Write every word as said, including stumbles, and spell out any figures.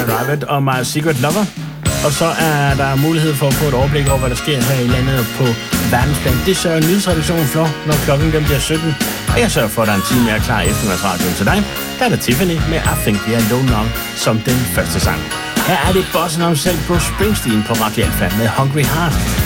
Arrived og My Secret Lover. Og så er der mulighed for at få et overblik over, hvad der sker her i landet på verdensplan. Det sørger nyhedsredaktionen for, når klokken dem bliver sytten. Og jeg sørger for, at der er en time mere klar eftermiddagsradio til dig. Der er der Tiffany med I Think We Are Alone Now som den første sang. Her er det bossen om selv Bruce Springsteen på Radio Alpha med Hungry Heart.